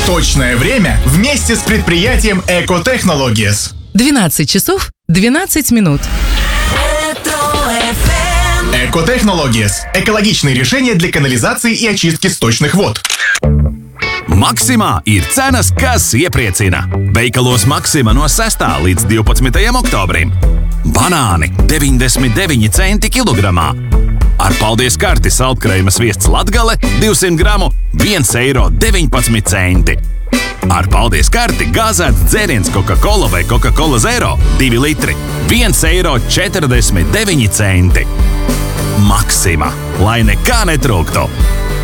Точное время вместе с предприятием Экотехнологиес. 12 часов 12 минут. Экотехнологиес. Экологичные решения для канализации и очистки сточных вод. Maksimā ir cenas, kas iepriecina. Veikalos Maksima no 6. līdz 12. oktobrim. Banāni 99 centi kilogramā. Ar paldies karti saldkrējuma sviests Latgale 200 gramu 1,19 eiro. Ar paldies karti gāzēts dzēriens Coca-Cola vai Coca-Cola Zero 2 litri 1,49 eiro. Maksima, lai nekā netrūktu.